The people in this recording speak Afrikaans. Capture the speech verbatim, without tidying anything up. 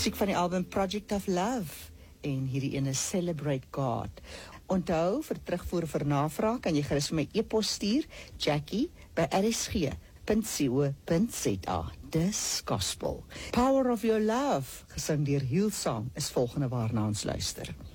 Musiek van die album Project of Love en hierdie ene Celebrate God. Onthou, vir terugvoer vir navraag kan jy gerus vir my e-pos stuur, Jackie by r s g punt co punt z a. Dis Gospel. Power of Your Love, gesing deur Hillsong, is volgende waarna ons luister.